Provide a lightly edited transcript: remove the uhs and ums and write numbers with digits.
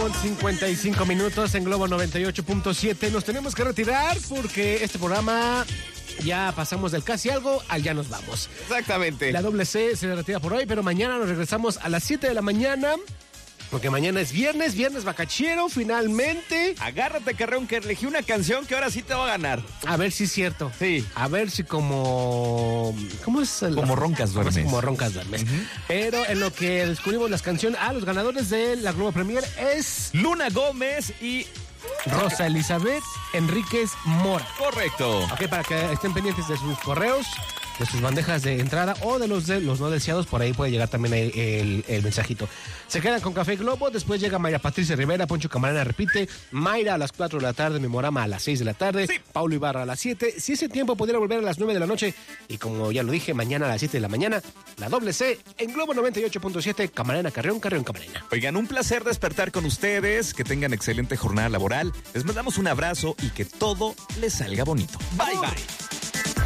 8:55 en Globo 98.7. Nos tenemos que retirar porque este programa ya pasamos del casi algo al ya nos vamos. Exactamente. La doble C se retira por hoy, pero mañana nos regresamos a las 7 de la mañana. Porque mañana es viernes bacachero, finalmente. Agárrate, Carreón, que elegí una canción que ahora sí te va a ganar. A ver si es cierto. Sí. A ver si como... ¿Cómo es? Como roncas duermes. Como roncas duermes. Pero en lo que descubrimos las canciones... los ganadores de la Globo Premier es... Luna Gómez y... Rosa Elizabeth Enríquez Mora. Correcto. Ok, para que estén pendientes de sus correos, de sus bandejas de entrada o de los no deseados, por ahí puede llegar también el mensajito. Se quedan con Café Globo, después llega Mayra Patricia Rivera, Poncho Camarena repite, Mayra a las 4 de la tarde, Memorama a las 6 de la tarde, sí. Paulo Ibarra a las 7, si ese tiempo pudiera volver a las 9 de la noche, y como ya lo dije, mañana a las 7 de la mañana, la doble C en Globo 98.7, Camarena, Carreón, Camarena. Oigan, un placer despertar con ustedes, que tengan excelente jornada laboral, les mandamos un abrazo y que todo les salga bonito. Bye, bye.